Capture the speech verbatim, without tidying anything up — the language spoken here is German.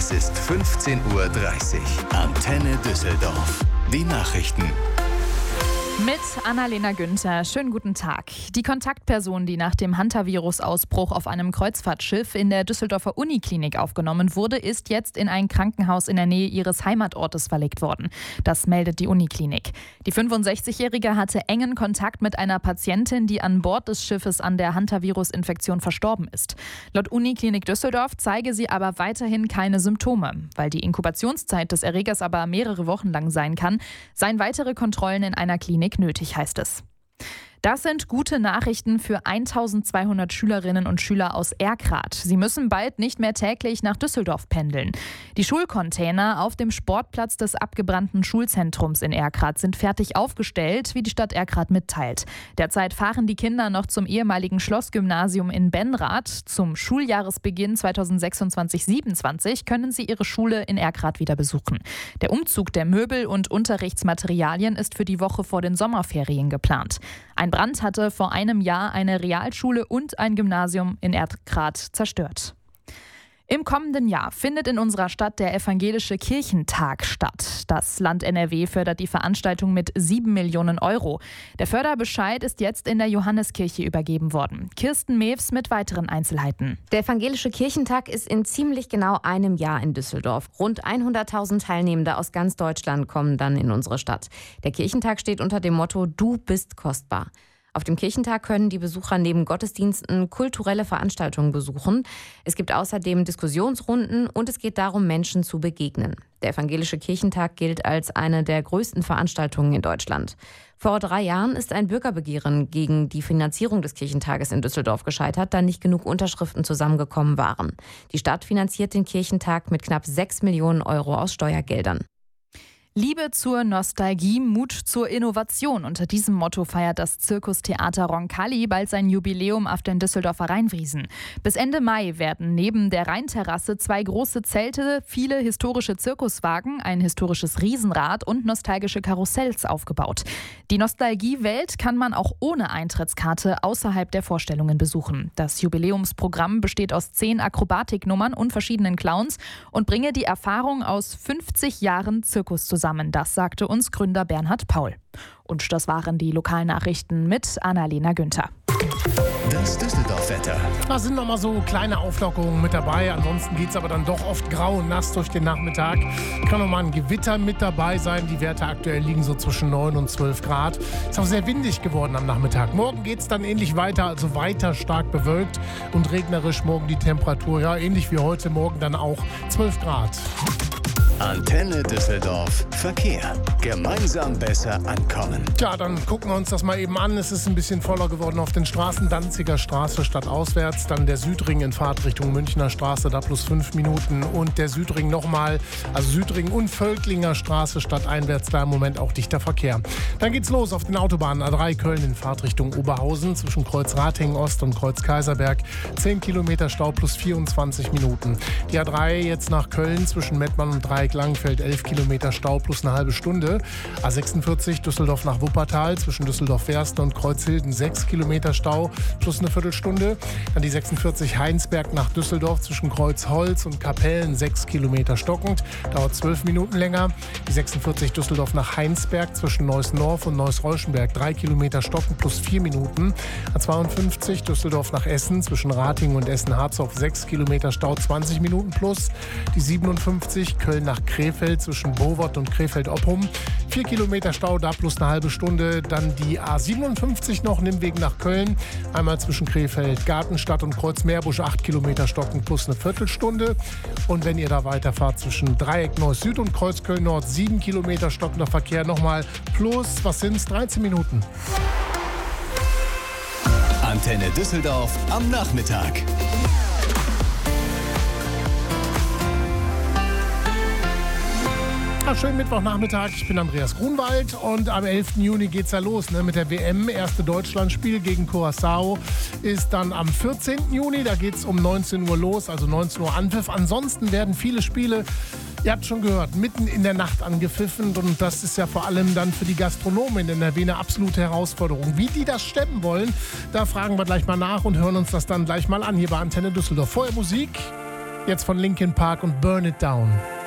Es ist fünfzehn Uhr dreißig. Antenne Düsseldorf. Die Nachrichten. Mit Annalena Günther. Schönen guten Tag. Die Kontaktperson, die nach dem Hantavirus-Ausbruch auf einem Kreuzfahrtschiff in der Düsseldorfer Uniklinik aufgenommen wurde, ist jetzt in ein Krankenhaus in der Nähe ihres Heimatortes verlegt worden. Das meldet die Uniklinik. Die fünfundsechzigjährige hatte engen Kontakt mit einer Patientin, die an Bord des Schiffes an der Hantavirus-Infektion verstorben ist. Laut Uniklinik Düsseldorf zeige sie aber weiterhin keine Symptome. Weil die Inkubationszeit des Erregers aber mehrere Wochen lang sein kann, seien weitere Kontrollen in einer Klinik nötig, heißt es. Das sind gute Nachrichten für eintausendzweihundert Schülerinnen und Schüler aus Erkrath. Sie müssen bald nicht mehr täglich nach Düsseldorf pendeln. Die Schulcontainer auf dem Sportplatz des abgebrannten Schulzentrums in Erkrath sind fertig aufgestellt, wie die Stadt Erkrath mitteilt. Derzeit fahren die Kinder noch zum ehemaligen Schlossgymnasium in Benrath. Zum Schuljahresbeginn zweitausendsechsundzwanzig siebenundzwanzig können sie ihre Schule in Erkrath wieder besuchen. Der Umzug der Möbel und Unterrichtsmaterialien ist für die Woche vor den Sommerferien geplant. Ein Brand hatte vor einem Jahr eine Realschule und ein Gymnasium in Erkrath zerstört. Im kommenden Jahr findet in unserer Stadt der Evangelische Kirchentag statt. Das Land N R W fördert die Veranstaltung mit sieben Millionen Euro. Der Förderbescheid ist jetzt in der Johanneskirche übergeben worden. Kirsten Mewes mit weiteren Einzelheiten. Der Evangelische Kirchentag ist in ziemlich genau einem Jahr in Düsseldorf. Rund hunderttausend Teilnehmende aus ganz Deutschland kommen dann in unsere Stadt. Der Kirchentag steht unter dem Motto „Du bist kostbar". Auf dem Kirchentag können die Besucher neben Gottesdiensten kulturelle Veranstaltungen besuchen. Es gibt außerdem Diskussionsrunden und es geht darum, Menschen zu begegnen. Der Evangelische Kirchentag gilt als eine der größten Veranstaltungen in Deutschland. Vor drei Jahren ist ein Bürgerbegehren gegen die Finanzierung des Kirchentages in Düsseldorf gescheitert, da nicht genug Unterschriften zusammengekommen waren. Die Stadt finanziert den Kirchentag mit knapp sechs Millionen Euro aus Steuergeldern. Liebe zur Nostalgie, Mut zur Innovation. Unter diesem Motto feiert das Zirkustheater Roncalli bald sein Jubiläum auf den Düsseldorfer Rheinwiesen. Bis Ende Mai werden neben der Rheinterrasse zwei große Zelte, viele historische Zirkuswagen, ein historisches Riesenrad und nostalgische Karussells aufgebaut. Die Nostalgiewelt kann man auch ohne Eintrittskarte außerhalb der Vorstellungen besuchen. Das Jubiläumsprogramm besteht aus zehn Akrobatiknummern und verschiedenen Clowns und bringe die Erfahrung aus fünfzig Jahren Zirkus zusammen. Das sagte uns Gründer Bernhard Paul. Und das waren die Lokalnachrichten mit Annalena Günther. Das Düsseldorf-Wetter. Da sind noch mal so kleine Auflockerungen mit dabei. Ansonsten geht es aber dann doch oft grau und nass durch den Nachmittag. Kann noch mal ein Gewitter mit dabei sein. Die Werte aktuell liegen so zwischen neun und zwölf Grad. Ist auch sehr windig geworden am Nachmittag. Morgen geht es dann ähnlich weiter, also weiter stark bewölkt und regnerisch. Morgen die Temperatur, ja ähnlich wie heute Morgen dann auch zwölf Grad. Antenne Düsseldorf. Verkehr. Gemeinsam besser ankommen. Tja, dann gucken wir uns das mal eben an. Es ist ein bisschen voller geworden auf den Straßen. Danziger Straße stadtauswärts. Dann der Südring in Fahrt Richtung Münchner Straße, da plus fünf Minuten. Und der Südring nochmal, also Südring und Völklinger Straße stadteinwärts, da im Moment auch dichter Verkehr. Dann geht's los auf den Autobahnen A drei Köln in Fahrt Richtung Oberhausen. Zwischen Kreuz Ratingen Ost und Kreuz Kaiserberg. zehn Kilometer Stau plus vierundzwanzig Minuten. Die A drei jetzt nach Köln zwischen Mettmann und Dreieck Langenfeld elf Kilometer Stau plus eine halbe Stunde. A sechsundvierzig Düsseldorf nach Wuppertal zwischen Düsseldorf-Wersten und Kreuzhilden sechs Kilometer Stau plus eine Viertelstunde. Dann die sechsundvierzig Heinsberg nach Düsseldorf zwischen Kreuzholz und Kapellen sechs Kilometer stockend. Dauert zwölf Minuten länger. Die sechsundvierzig Düsseldorf nach Heinsberg zwischen Neuss-Norf und Neuss-Reuschenberg drei Kilometer stockend plus vier Minuten. A zweiundfünfzig Düsseldorf nach Essen zwischen Ratingen und Essen-Harzopf sechs Kilometer Stau zwanzig Minuten plus. Die siebenundfünfzig Köln nach Krefeld zwischen Bowort und Krefeld-Oppum. vier Kilometer Stau, da plus eine halbe Stunde. Dann die A siebenundfünfzig noch, Nimmweg nach Köln. Einmal zwischen Krefeld, Gartenstadt und Kreuzmeerbusch acht Kilometer stocken plus eine Viertelstunde. Und wenn ihr da weiterfahrt zwischen Dreieck Neuss Süd und Kreuzköln Nord sieben Kilometer stockender Verkehr nochmal plus, was sind's, dreizehn Minuten. Antenne Düsseldorf am Nachmittag. Ja, schönen Mittwochnachmittag, ich bin Andreas Grunwald und am elften Juni geht's ja los ne, mit der W M. Erste Deutschlandspiel gegen Curaçao ist dann am vierzehnten Juni, da geht's um neunzehn Uhr los, also neunzehn Uhr Anpfiff. Ansonsten werden viele Spiele, ihr habt schon gehört, mitten in der Nacht angepfiffen und das ist ja vor allem dann für die Gastronomen in N R W eine absolute Herausforderung. Wie die das stemmen wollen, da fragen wir gleich mal nach und hören uns das dann gleich mal an hier bei Antenne Düsseldorf. Vorher Musik. Jetzt von Linkin Park und Burn It Down.